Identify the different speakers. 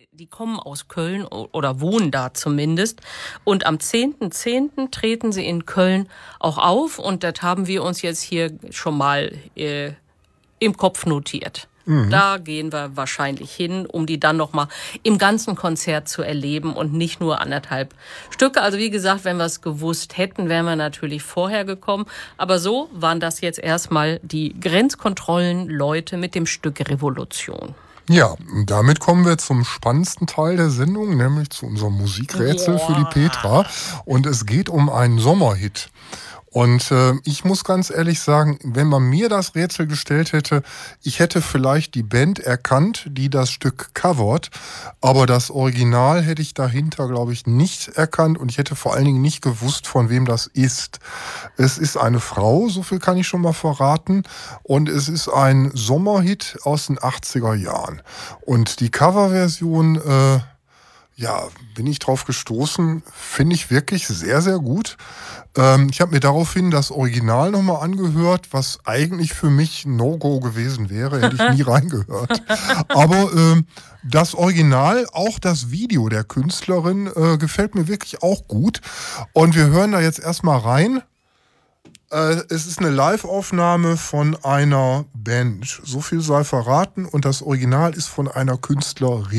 Speaker 1: Die kommen aus Köln oder wohnen da zumindest. Und am 10.10. treten sie in Köln auch auf. Und das haben wir uns jetzt hier schon mal im Kopf notiert. Da gehen wir wahrscheinlich hin, um die dann nochmal im ganzen Konzert zu erleben und nicht nur 1,5 Stücke. Also wie gesagt, wenn wir es gewusst hätten, wären wir natürlich vorher gekommen. Aber so waren das jetzt erstmal die Grenzkontrollen-Leute mit dem Stück Revolution.
Speaker 2: Ja, und damit kommen wir zum spannendsten Teil der Sendung, nämlich zu unserem Musikrätsel für die Petra. Und es geht um einen Sommerhit. Und ich muss ganz ehrlich sagen, wenn man mir das Rätsel gestellt hätte, ich hätte vielleicht die Band erkannt, die das Stück covert, aber das Original hätte ich dahinter, glaube ich, nicht erkannt und ich hätte vor allen Dingen nicht gewusst, von wem das ist. Es ist eine Frau, so viel kann ich schon mal verraten, und es ist ein Sommerhit aus den 80er Jahren. Und die Coverversion, bin ich drauf gestoßen, finde ich wirklich sehr, sehr gut. Ich habe mir daraufhin das Original nochmal angehört, was eigentlich für mich ein No-Go gewesen wäre, hätte ich nie reingehört. Aber das Original, auch das Video der Künstlerin, gefällt mir wirklich auch gut. Und wir hören da jetzt erstmal rein. Es ist eine Live-Aufnahme von einer Band. So viel sei verraten. Und das Original ist von einer Künstlerin.